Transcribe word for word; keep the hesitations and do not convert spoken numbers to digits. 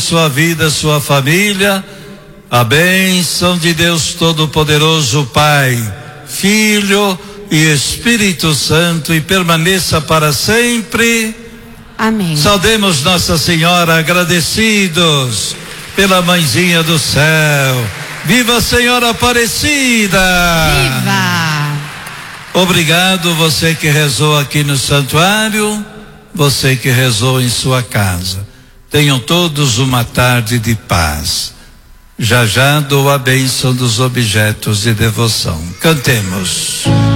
sua vida, sua família. A bênção de Deus Todo-Poderoso, Pai, Filho e Espírito Santo, e permaneça para sempre. Amém. Saudemos Nossa Senhora agradecidos pela Mãezinha do Céu. Viva a Senhora Aparecida! Viva! Obrigado você que rezou aqui no santuário, você que rezou em sua casa. Tenham todos uma tarde de paz. Já já dou a bênção dos objetos de devoção. Cantemos.